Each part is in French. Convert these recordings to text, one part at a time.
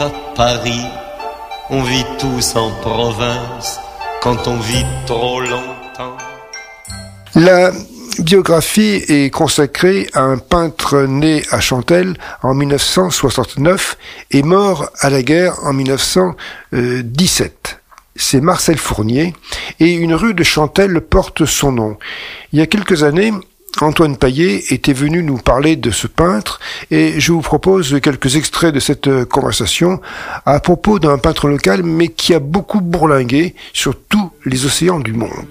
à Paris, on vit tous en province quand on vit trop longtemps. La biographie est consacrée à un peintre né à Chantelle en 1969 et mort à la guerre en 1917. C'est Marcel Fournier et une rue de Chantelle porte son nom. Il y a quelques années, Antoine Payet était venu nous parler de ce peintre et je vous propose quelques extraits de cette conversation à propos d'un peintre local mais qui a beaucoup bourlingué sur tous les océans du monde.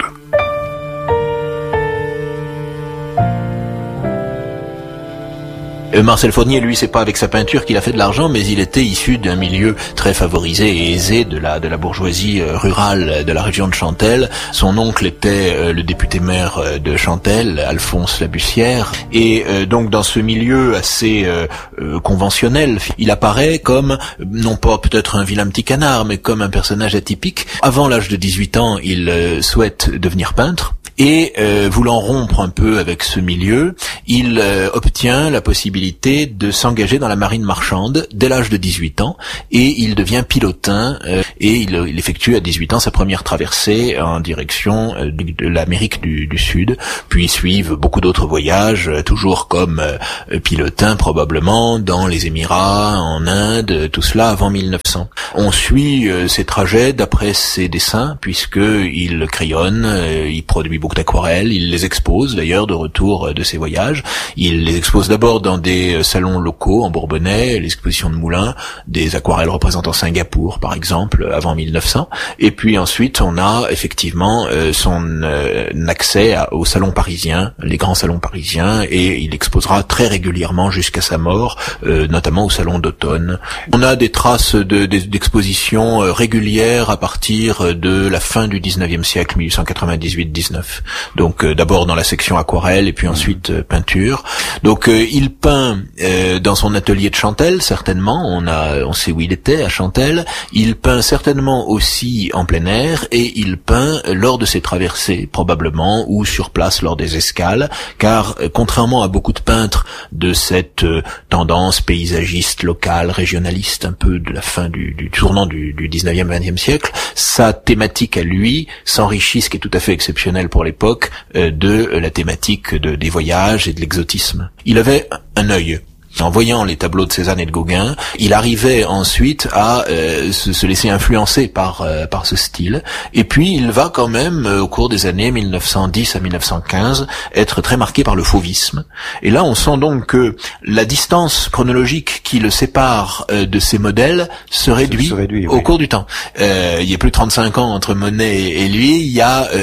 Marcel Fournier, lui, c'est pas avec sa peinture qu'il a fait de l'argent, mais il était issu d'un milieu très favorisé et aisé de la bourgeoisie rurale de la région de Chantelle. Son oncle était le député-maire de Chantelle, Alphonse Labussière, et donc dans ce milieu assez conventionnel, il apparaît comme, non pas peut-être un vilain petit canard, mais comme un personnage atypique. Avant l'âge de 18 ans, il souhaite devenir peintre. Et voulant rompre un peu avec ce milieu, il obtient la possibilité de s'engager dans la marine marchande dès l'âge de 18 ans et il devient pilotin et il effectue à 18 ans sa première traversée en direction de l'Amérique du Sud, puis suivent beaucoup d'autres voyages, toujours comme pilotin probablement dans les Émirats, en Inde, tout cela avant 1900. On suit ses trajets d'après ses dessins puisque il crayonne, il produit beaucoup d'aquarelles, il les expose d'ailleurs de retour de ses voyages. Il les expose d'abord dans des salons locaux en Bourbonnais, l'exposition de Moulins, des aquarelles représentant Singapour par exemple avant 1900. Et puis ensuite on a effectivement son accès aux salons parisiens, les grands salons parisiens, et il exposera très régulièrement jusqu'à sa mort, notamment au salon d'automne. On a des traces d'expositions régulières à partir de la fin du 19e siècle, 1898-19. Donc d'abord dans la section aquarelle et puis ensuite peinture. Donc il peint dans son atelier de Chantelle certainement, on sait où il était à Chantelle. Il peint certainement aussi en plein air et il peint lors de ses traversées probablement ou sur place lors des escales, car contrairement à beaucoup de peintres de cette tendance paysagiste, locale, régionaliste un peu de la fin du tournant du 19e 20e siècle, sa thématique à lui s'enrichit, ce qui est tout à fait exceptionnel pour l'époque, de la thématique des voyages et de l'exotisme. Il avait un œil. En voyant les tableaux de Cézanne et de Gauguin, il arrivait ensuite à se laisser influencer par ce style. Et puis il va quand même, au cours des années 1910 à 1915, être très marqué par le fauvisme. Et là, on sent donc que la distance chronologique qui le sépare de ces modèles se réduit au cours du temps. Il y a plus de 35 ans entre Monet et lui, il y a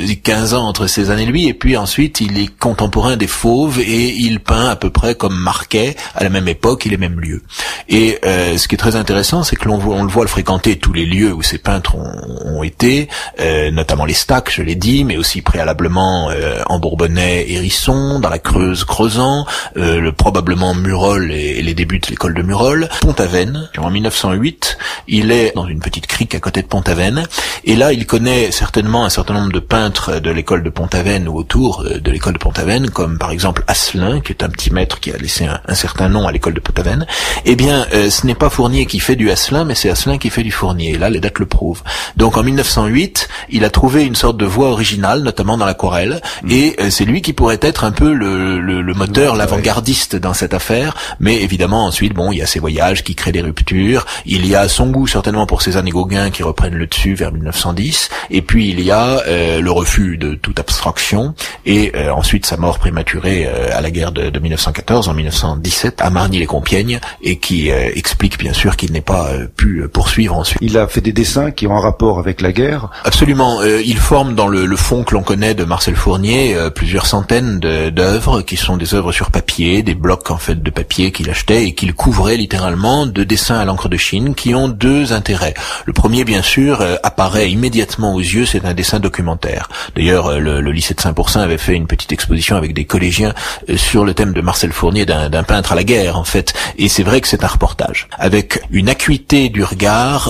15 ans entre Cézanne et lui, et puis ensuite il est contemporain des fauves et il peint à peu près comme Marquet, à la même époque et les mêmes lieux. Et ce qui est très intéressant, c'est que on le voit le fréquenter tous les lieux où ces peintres ont été, notamment les Stacks, je l'ai dit, mais aussi préalablement en Bourbonnais, Hérisson, dans la Creuse, Creusan, probablement Murol et les débuts de l'école de Murol, Pont-Aven. En 1908, il est dans une petite crique à côté de Pont-Aven, et là il connaît certainement un certain nombre de peintres de l'école de Pont-Aven ou autour de l'école de Pont-Aven, comme par exemple Asselin, qui est un petit maître qui a laissé un certain nom à l'école de Pont-Aven. Eh bien, ce n'est pas Fournier qui fait du Asselin, mais c'est Asselin qui fait du Fournier. Et là, les dates le prouvent. Donc, en 1908, il a trouvé une sorte de voie originale, notamment dans l'aquarelle, et c'est lui qui pourrait être un peu le moteur, l'avant-gardiste dans cette affaire. Mais évidemment, ensuite, bon, il y a ses voyages qui créent des ruptures. Il y a son goût certainement pour Cézanne et Gauguin qui reprennent le dessus vers 1910. Et puis, il y a le refus de toute abstraction. Et ensuite, sa mort prématurée à la guerre de 1914, en 1917, à Marny-les-Compiègnes, et qui explique bien sûr qu'il n'est pas pu poursuivre ensuite. Il a fait des dessins qui ont un rapport avec la guerre. Absolument. Il forme dans le fond que l'on connaît de Marcel Fournier plusieurs centaines d'œuvres qui sont des œuvres sur papier, des blocs en fait de papier qu'il achetait et qu'il couvrait littéralement de dessins à l'encre de Chine qui ont deux intérêts. Le premier, bien sûr, apparaît immédiatement aux yeux, c'est un dessin documentaire. D'ailleurs, le lycée de Saint-Pourçain avait fait une petite exposition avec des collégiens sur le thème de Marcel Fournier, d'un peintre à la guerre en fait, et c'est vrai que c'est un reportage avec une acuité du regard portée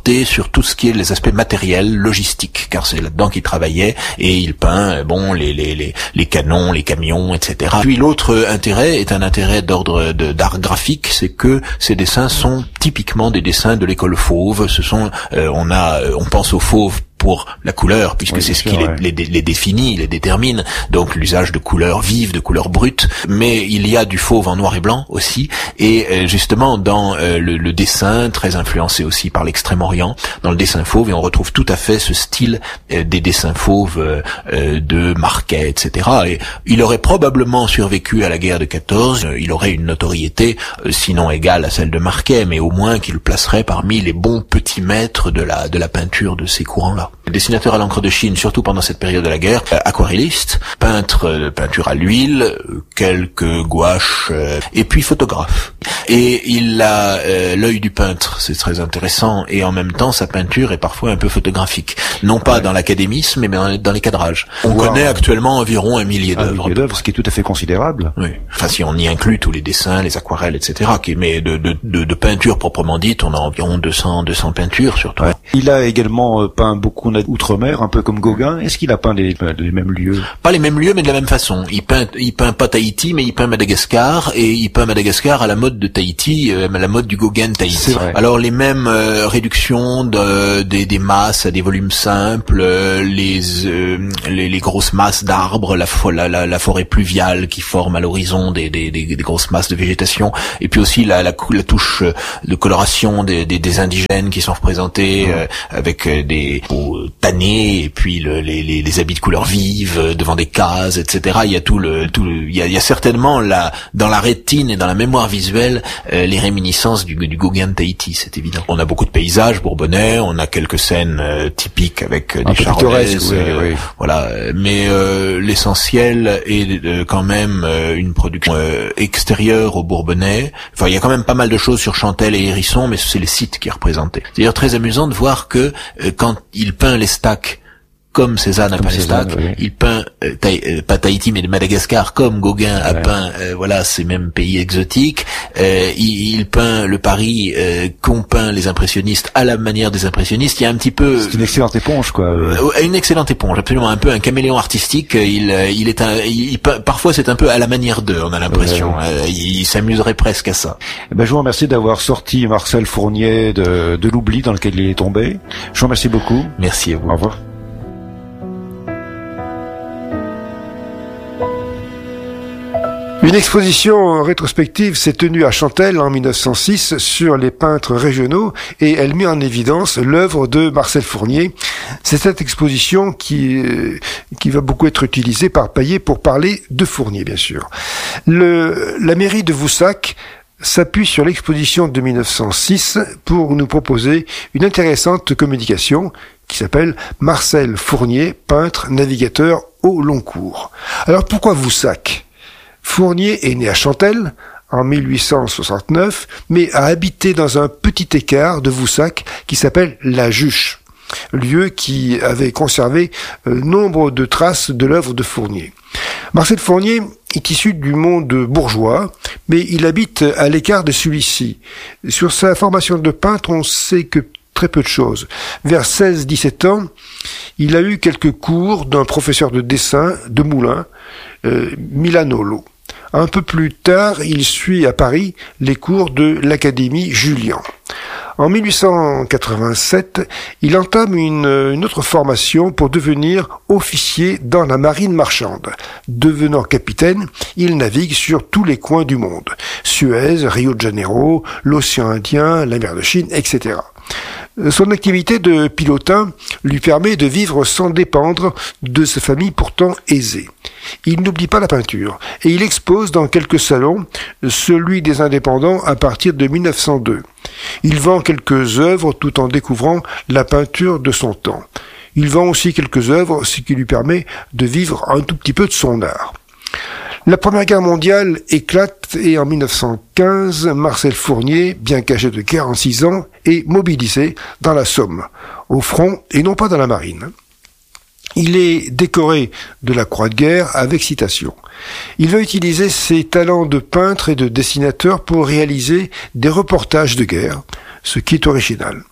porté sur tout ce qui est les aspects matériels, logistiques, car c'est là-dedans qu'il travaillait, et il peint, les canons, les camions, etc. Puis l'autre intérêt est un intérêt d'ordre d'art graphique, c'est que ces dessins sont typiquement des dessins de l'école fauve. Ce sont, on pense aux fauves pour la couleur, puisque c'est ce qui les définit, les détermine, donc l'usage de couleurs vives, de couleurs brutes, mais il y a du fauve en noir et blanc aussi, et justement dans le dessin, très influencé aussi par l'Extrême-Orient, dans le dessin fauve, et on retrouve tout à fait ce style des dessins fauves de Marquet, etc. Et il aurait probablement survécu à la guerre de 14, il aurait une notoriété, sinon égale à celle de Marquet, mais au moins qu'il placerait parmi les bons petits maîtres de la peinture de ces courants-là. Dessinateur à l'encre de Chine, surtout pendant cette période de la guerre, aquarelliste, peinture à l'huile, quelques gouaches, et puis photographe. Et il a l'œil du peintre, c'est très intéressant, et en même temps sa peinture est parfois un peu photographique. Non pas dans l'académisme, mais dans les cadrages. On connaît actuellement environ 1 millier d'œuvres. Ce qui est tout à fait considérable. Oui. Enfin, si on y inclut tous les dessins, les aquarelles, etc. Mais de peinture proprement dite, on a environ 200 peintures surtout. Ouais. Il a également peint beaucoup outre-mer, un peu comme Gauguin. Est-ce qu'il a peint les mêmes lieux? Pas les mêmes lieux, mais de la même façon. Il peint pas Tahiti, mais il peint Madagascar, et il peint Madagascar à la mode de Tahiti, à la mode du Gauguin de Tahiti. Alors les mêmes réductions des masses à des volumes simples, les grosses masses d'arbres, la forêt pluviale qui forme à l'horizon des grosses masses de végétation, et puis aussi la touche de coloration des indigènes qui sont représentés avec des tannés, et puis les habits de couleurs vives devant des cases, etc. Il y a il y a certainement dans la rétine et dans la mémoire visuelle les réminiscences du Gauguin de Tahiti, c'est évident. On a beaucoup de paysages bourbonnais, on a quelques scènes typiques avec des charolaises, voilà. Mais l'essentiel est quand même une production extérieure au Bourbonnais. Enfin, il y a quand même pas mal de choses sur Chantelle et Hérisson, mais c'est les sites qui est représenté. C'est d'ailleurs très amusant de voir que quand il peint les stacks comme Cézanne a peint les stacks, il peint pas Tahiti mais de Madagascar comme Gauguin a peint ces mêmes pays exotiques. Il peint le Paris qu'ont peint les impressionnistes à la manière des impressionnistes. Il y a un petit peu c'est une excellente éponge quoi. Une excellente éponge, absolument, un peu un caméléon artistique. Parfois c'est un peu à la manière d'eux, on a l'impression. Il s'amuserait presque à ça. Je vous remercie d'avoir sorti Marcel Fournier de l'oubli dans lequel il est tombé. Je vous remercie beaucoup. Merci à vous. Au revoir. Une exposition rétrospective s'est tenue à Chantelle en 1906 sur les peintres régionaux, et elle met en évidence l'œuvre de Marcel Fournier. C'est cette exposition qui va beaucoup être utilisée par Paillet pour parler de Fournier, bien sûr. La mairie de Voussac s'appuie sur l'exposition de 1906 pour nous proposer une intéressante communication qui s'appelle Marcel Fournier, peintre navigateur au long cours. Alors pourquoi Voussac ? Fournier est né à Chantelle en 1869, mais a habité dans un petit écart de Voussac qui s'appelle La Juche, lieu qui avait conservé nombre de traces de l'œuvre de Fournier. Marcel Fournier est issu du monde bourgeois, mais il habite à l'écart de celui-ci. Sur sa formation de peintre, on sait que très peu de choses. Vers 16-17 ans, il a eu quelques cours d'un professeur de dessin de Moulins, Milanolo. Un peu plus tard, il suit à Paris les cours de l'Académie Julian. En 1887, il entame une autre formation pour devenir officier dans la marine marchande. Devenant capitaine, il navigue sur tous les coins du monde. Suez, Rio de Janeiro, l'océan Indien, la mer de Chine, etc. Son activité de pilotin lui permet de vivre sans dépendre de sa famille pourtant aisée. Il n'oublie pas la peinture et il expose dans quelques salons, celui des indépendants à partir de 1902. Il vend quelques œuvres tout en découvrant la peinture de son temps. Il vend aussi quelques œuvres, ce qui lui permet de vivre un tout petit peu de son art. La Première Guerre mondiale éclate et en 1915, Marcel Fournier, bien qu'âgé de 46 ans, est mobilisé dans la Somme, au front et non pas dans la marine. Il est décoré de la Croix de guerre avec citation. Il va utiliser ses talents de peintre et de dessinateur pour réaliser des reportages de guerre, ce qui est original.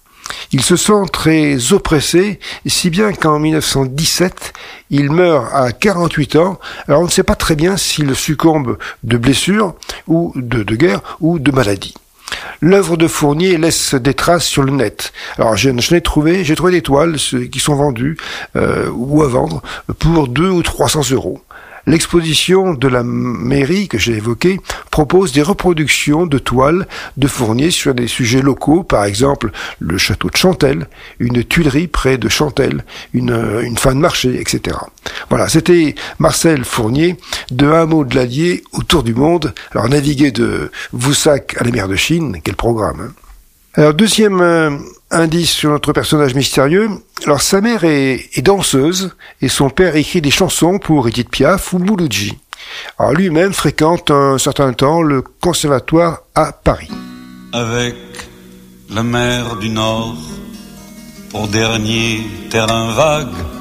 Il se sent très oppressé, si bien qu'en 1917, il meurt à 48 ans. Alors on ne sait pas très bien s'il succombe de blessures, ou de guerre, ou de maladie. L'œuvre de Fournier laisse des traces sur le net. Alors j'ai trouvé des toiles qui sont vendues ou à vendre pour 200 ou 300 euros. L'exposition de la mairie que j'ai évoquée propose des reproductions de toiles de Fournier sur des sujets locaux, par exemple le château de Chantelle, une tuilerie près de Chantelle, une fin de marché, etc. Voilà, c'était Marcel Fournier, de Hameau de l'Allier au tour du monde. Alors naviguer de Voussac à la mer de Chine, quel programme, hein. Alors deuxième indice sur notre personnage mystérieux, alors sa mère est danseuse et son père écrit des chansons pour Edith Piaf ou Mouloudji. Alors lui-même fréquente un certain temps le conservatoire à Paris. Avec la mer du Nord pour dernier terrain vague,